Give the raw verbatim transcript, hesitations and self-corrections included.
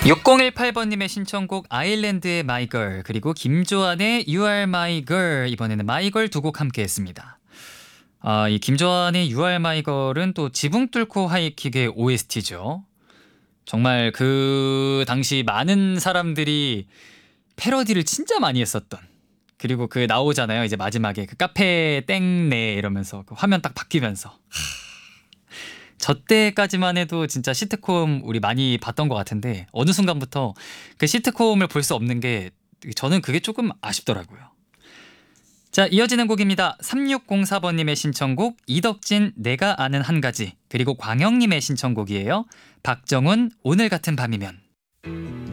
육공일팔 번님의 신청곡 아일랜드의 My Girl 그리고 김조한의 You Are My Girl 이번에는 My Girl 두 곡 함께 했습니다. 아, 이 김조한의 You Are My Girl은 또 지붕 뚫고 하이킥의 오에스티죠. 정말 그 당시 많은 사람들이 패러디를 진짜 많이 했었던 그리고 그 나오잖아요. 이제 마지막에 그 카페 땡네 이러면서 그 화면 딱 바뀌면서 저 때까지만 해도 진짜 시트콤 우리 많이 봤던 것 같은데 어느 순간부터 그 시트콤을 볼 수 없는 게 저는 그게 조금 아쉽더라고요. 자, 이어지는 곡입니다. 삼육공사 번님의 신청곡 이덕진 내가 아는 한 가지 그리고 광영님의 신청곡이에요. 박정훈 오늘 같은 밤이면.